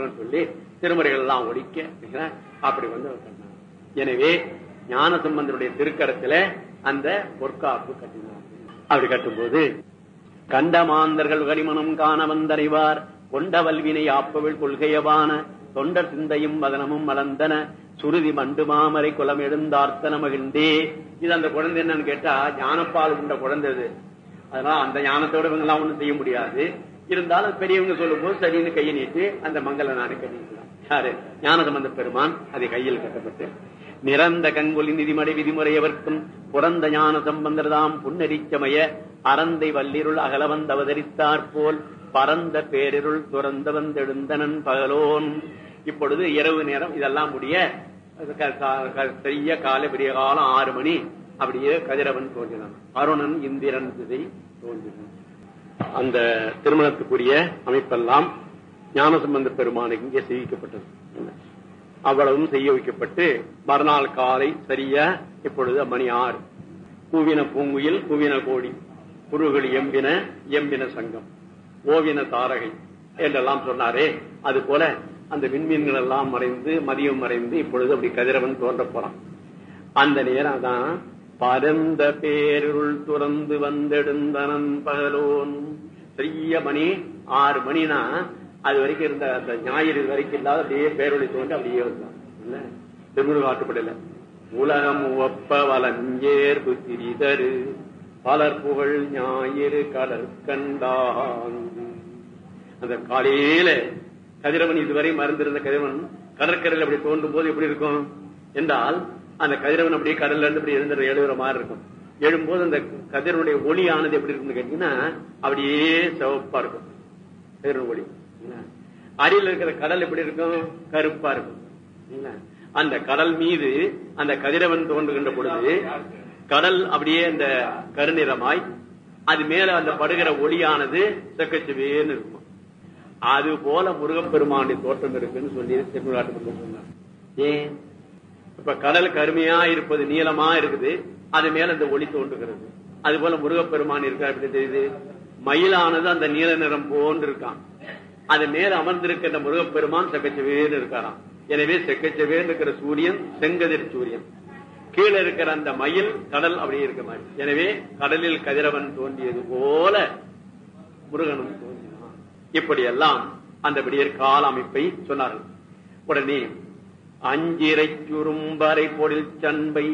விட்டுறோம்னு சொல்லி திருமுறைகள் எல்லாம் ஒழிக்க அப்படி வந்து அவர் கட்டினார். எனவே ஞானசம்பந்தருடைய திருக்கரத்துல அந்த பொற்காப்பு கட்டினார். அப்படி கட்டும்போது கண்டமாந்தர்கள் கரிமணம் காண வந்தறிவார் கொண்ட வல்வினை ஆப்பவிழ் கொள்கையவான தொண்டர் சிந்தையும் வதனமும் மலர்ந்தன சுருதி மண்டு மாமரை குலம் எழுந்தார்த்தன மகிழ்ந்தே. இது அந்த குழந்தை என்னன்னு கேட்டா ஞானப்பால் உண்ட குழந்தை. அதனால அந்த ஞானத்தோட இவங்க எல்லாம் ஒண்ணும் செய்ய முடியாது. இருந்தாலும் பெரியவங்க சொல்லும் போது சரின்னு கையை நீட்டு அந்த மங்கள நாடு கட்டிக்கலாம். யாரு? ஞானசம்பந்த பெருமான். அதை கையில் கட்டப்பட்டு நிறந்த கங்கொலி நிதிமடை விதிமுறையவர்க்கும் புறந்த ஞான சம்பந்தர்தாம் புன்னரிச்சமய அறந்தை வல்லிருள் அகலவந்த அவதரித்தாற் போல் பரந்த பேரிருள் துறந்த வந்தெழுந்தனன் பகலோன். இப்பொழுது இரவு நேரம் இதெல்லாம் முடிய செய்ய காலை விடிய காலம் 6 மணி. அப்படியே கதிரவன் தோன்றினான். அருணன் இந்திரன் திசை தோன்றினான். அந்த திருமணத்துக்குரிய அமைப்பெல்லாம் ஞானசம்பந்த பெருமானுக்கு இங்கே செய்விக்கப்பட்டது. அவ்வளவும் செய்ய வைக்கப்பட்டு மறுநாள் காலை சரியா இப்பொழுது மணி 6. கூவின பூங்குயில் கூவின கோடி குருகள் எம்பின எம்பின சங்கம் ஓவின தாரகை என்றெல்லாம் சொன்னாரே. அது போல அந்த விண்மீன்கள் எல்லாம் மறைந்து மதியம் மறைந்து இப்பொழுது அப்படி கதிரவன் தோன்ற போறான். அந்த நேரம் தான் பரந்த பேருள் துறந்து வந்தெடுந்தனன் பகலோன். பெரிய மணி 6 மணினா அது வரைக்கும் இருந்த அந்த ஞாயிறு வரைக்கும் இல்லாத அப்படியே பேரொழி தோன்றி அப்படியே வந்தான். இல்ல திருமுருகாட்டுப்படல உலகம் ஒப்ப வலஞ்சேர்பு திரிதரு பலர் புகழ் ஞாயிறு கடற்கண்டான். அந்த காலையில கதிரவன் இதுவரை மறந்திருந்த கதிரவன் கடற்கரையில் அப்படி தோன்றும் போது எப்படி இருக்கும் என்றால் அந்த கதிரவன் அப்படியே கடல்ல இருந்து அப்படி எழுந்துற எழுதுற மாதிரி இருக்கும். எழும்போது அந்த கதிரவனுடைய ஒளியானது எப்படி இருக்குன்னு கேட்டீங்கன்னா அப்படியே சிவப்பா இருக்கும் கதிரவன் ஒளி. அடியில் இருக்கிற கடல் எப்படி இருக்கும்? கருப்பா இருக்கும். அந்த கடல் மீது அந்த கதிரவன் தோன்றுகின்ற பொழுது கடல் அப்படியே அந்த கருநிறமாய் அது மேல அந்த படுகிற ஒளியானது செக்கச்சுவேன்னு இருக்கும். அது போல முருகப்பெருமானுடைய தோற்றம் இருக்குன்னு சொல்லி திருவிழாட்டு சொன்னார். ஏன்? இப்ப கடல் கருமையா இருப்பது நீளமா இருக்குது, அது மேல அந்த ஒளி தோன்றுகிறது. அது போல முருகப்பெருமான் இருக்கார். எப்படி தெரியுது? மயிலானது அந்த நீல நிறம் போன்று இருக்கான். அது மேல அமர்ந்திருக்கின்ற முருகப்பெருமான் செக்கச்சவேன்னு இருக்காராம். எனவே செக்கச்சவேன்னு இருக்கிற சூரியன் செங்கதிர் சூரியன், கீழே இருக்கிற அந்த மயில் கடல் அப்படியே இருக்க மாதிரி. எனவே கடலில் கதிரவன் தோன்றியது போல முருகனும் தோன்றினான். இப்படி எல்லாம் அந்த விடியற் கால அமைப்பை சொன்னார்கள். உடனே அஞ்சிரை சுரும்பரை பொழில் சண்பை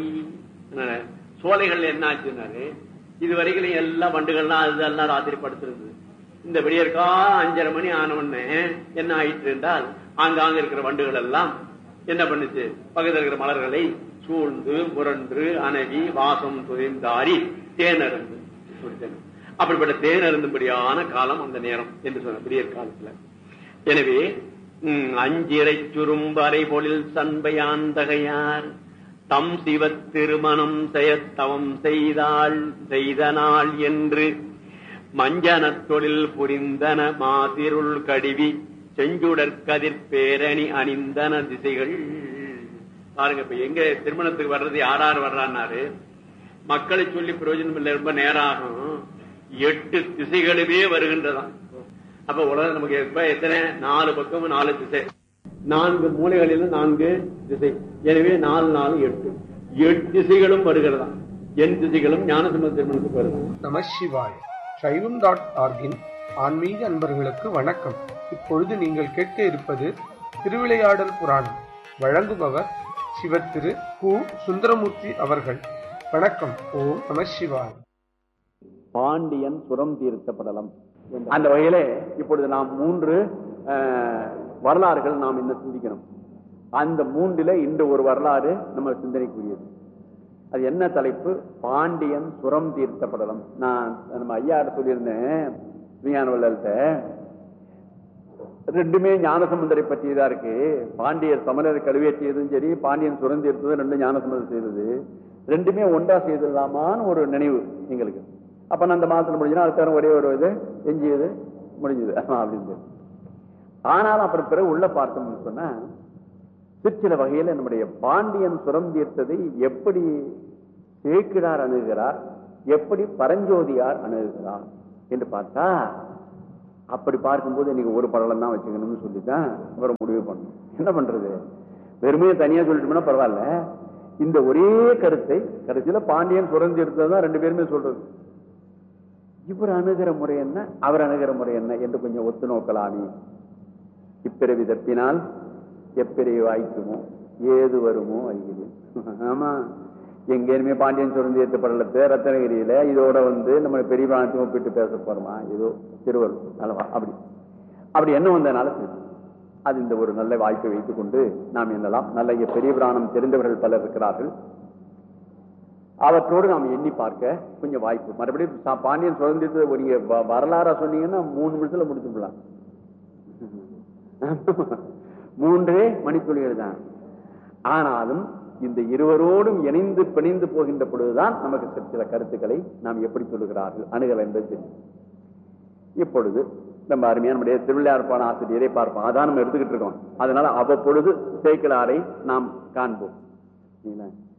சோலைகள் என்ன ஆச்சுன்னாரு, இதுவரைக்கும் எல்லா வண்டுகள்லாம் அதெல்லாம் ராத்திரி படுத்திருந்தது. இந்த விடியற்கா 5:30 மணி ஆனவுடனே என்ன ஆயிற்று என்றால் ஆங்காங்க இருக்கிற வண்டுகள் எல்லாம் என்ன பண்ணுச்சு? பக்கத்தில் இருக்கிற மலர்களை சூழ்ந்து முரன்று அணவி வாசம் துதைந்தாரி தேனருந்து. அப்படிப்பட்ட தேனருந்தும்படியான காலம் அந்த நேரம் என்று சொன்ன விடியற் காலத்துல. எனவே அஞ்சிரை சுரும்பரை பொழில் சண்பையாந்தகையார் தம் சிவ திருமணம் செயத்தவம் செய்த நாள் என்று மஞ்சன தொழில் புரிந்தன மாதிருள் கடிவி செஞ்சுடற் கதிர் பேரணி அணிந்தன திசைகள். பாருங்க, இப்ப எங்க திருமணத்துக்கு வர்றது யார் வர்றாரு? மக்களை சொல்லி பிரயோஜனம் இல்லை, ரொம்ப நேரம் ஆகும். 8 திசைகளுமே வருகின்றதான். அப்ப உலகம் நமக்கு இப்ப எத்தனை? 4 பக்கம் 4 திசை, 4 மூலைகளிலும் 4 திசை. எனவே 4 4 8 8 திசைகளும் வருகிறதா. என் திசைகளும் ஞானசம்பந்த திருமணத்துக்கு வருது. நமசிவாய. சைவம்.org ஆன்மீக அன்பர்களுக்கு வணக்கம். இப்பொழுது நீங்கள் கேட்க இருப்பது திருவிளையாடல் புராணம். வழங்குபவர் சிவத்திரு கு. சுந்தரமூர்த்தி அவர்கள். வணக்கம். ஓம் நமசிவாய. பாண்டியன் சுரம் தீர்த்தப்படலம். அந்த வகையில இப்பொழுது நாம் 3 வரலாறுகள் நாம் இன்னும் சிந்திக்கணும். அந்த 3ல இந்த ஒரு வரலாறு நம்ம சிந்தனைக்குரியது. அது என்ன தலைப்பு? பாண்டியன் சுரம் தீர்த்தப்படலம். நான் நம்ம ஐயா சொல்லியிருந்தேன் விஞ்ஞான வள்ளல்கிட்ட, 2மே ஞானசம்பந்தரை பற்றியதா இருக்கு. பாண்டியர் சமணரை கழுவேற்றியதும் சரி, பாண்டியன் சுரம் தீர்த்தது 2 ஞானசம்பந்தர் செய்தது. 2மே ஒன்றா செய்திடலாமான்னு ஒரு நினைவு எங்களுக்கு. அப்ப நான் அந்த மாதத்துல முடிஞ்சுன்னா அடுத்த ஒரே ஒரு இது எஞ்சியது முடிஞ்சது அப்படின்னு. ஆனாலும் அப்புறம் பிறகு உள்ள பார்த்தோம்னு சொன்னா சிற்சில வகையில நம்முடைய பாண்டியன் சுரம் தீர்த்ததை எப்படி சேக்கிழார் அணுகிறார், எப்படி பரஞ்சோதியார் அணுகிறார் என்று பார்த்தா அப்படி பார்க்கும்போது இன்னைக்கு ஒரு படலம் தான் வச்சுக்கணும்னு சொல்லித்தான் அப்புறம் முடிவு பண்ணணும். என்ன பண்றது, வெறுமையை தனியா சொல்லிட்டோம்னா பரவாயில்ல, இந்த ஒரே கருத்தை கடைசியில பாண்டியன் சுரந்து எடுத்ததுதான் ரெண்டு பேருமே சொல்றது. இவர் அணுகிற முறை என்ன, அவர் அணுகிற முறை என்ன என்று கொஞ்சம் ஒத்து நோக்கலாமே. இப்பிறவி தப்பினால் எப்பிறவி வாய்க்குமோ, ஏது வருமோ அறிகிறேன். ஆமா, எங்கேயுமே பாண்டியன் சுரந்தி ஏற்ற படலத்தை ரத்தனகிரியில இதோட நம்ம பெரிய பிராணத்தையும் ஒப்பிட்டு பேச போறோமா, ஏதோ திருவள்ளுவர் அல்லவா, அப்படி அப்படி என்ன வந்ததுனால அது இந்த ஒரு நல்ல வாய்ப்பை வைத்துக் கொண்டு நாம் என்னலாம் நல்ல பெரிய பிராணம் தெரிந்தவர்கள் பலர் இருக்கிறார்கள், அவற்றோடு நாம் எண்ணி பார்க்க கொஞ்சம் வாய்ப்பு. மறுபடியும் பாண்டியன் சுதந்திரத்தை நீங்க வரலாறா சொன்னீங்கன்னா 3 நிமிஷத்துல முடிச்சுடலாம். 3 மணித்துளிகள் தான். ஆனாலும் இந்த இருவரோடும் இணைந்து பிணைந்து போகின்ற பொழுதுதான் நமக்கு சில கருத்துக்களை நாம் எப்படி சொல்லுகிறார்கள் அணுகல் என்பது தெரியும். இப்பொழுது நம்ம அருமையான நம்முடைய திருவிளையாடற்பான ஆசிரியரை பார்ப்போம். அதான் நம்ம எடுத்துக்கிட்டு இருக்கோம். அதனால அவ்வப்பொழுது சேக்கிழாரை நாம் காண்போம்.